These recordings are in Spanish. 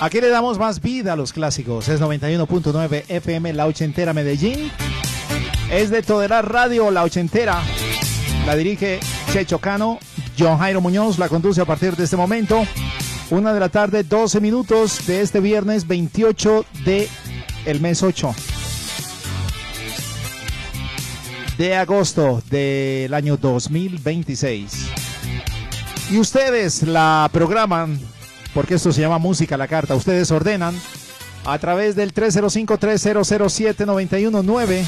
Aquí le damos más vida a los clásicos. Es 91.9 FM, La Ochentera Medellín. Es de Todelar Radio, La Ochentera. La dirige Checho Cano. John Jairo Muñoz la conduce a partir de este momento. 1 de la tarde, 12 minutos de este viernes 28 de el mes 8 de agosto del año 2026. Y ustedes la programan, porque esto se llama Música a la Carta. Ustedes ordenan a través del 305-3007-919.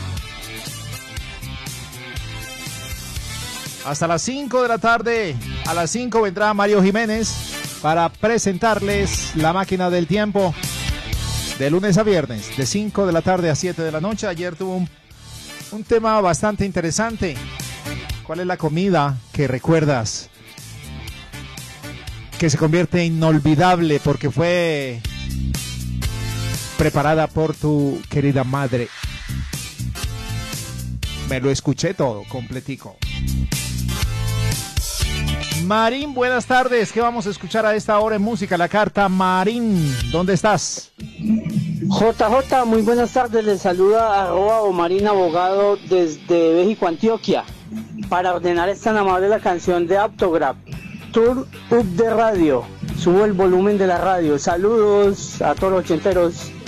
Hasta las 5 de la tarde. A las 5 vendrá Mario Jiménez para presentarles la máquina del tiempo de lunes a viernes, de 5 de la tarde a 7 de la noche. Ayer tuvo un tema bastante interesante. ¿Cuál es la comida que recuerdas, que se convierte inolvidable porque fue preparada por tu querida madre? Me lo escuché todo, completico. Marín, buenas tardes. ¿Qué vamos a escuchar a esta hora en Música a la Carta? Marín, ¿dónde estás? JJ, muy buenas tardes. Les saluda @Omarín Abogado desde México, Antioquia, para ordenar esta tan amable la canción de Autograph, Tour Up de Radio. Subo el volumen de la radio. Saludos a todos los ochenteros.